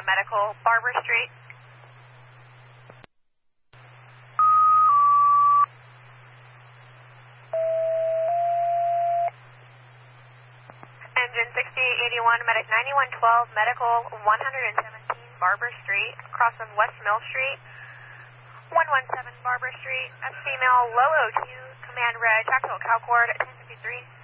Medical, Barber Street. Engine 6881, Medic 9112, Medical 117, Barber Street, cross of West Mill Street. 117 Barber Street, a female, low O2, command red, tactical CalCord 1053.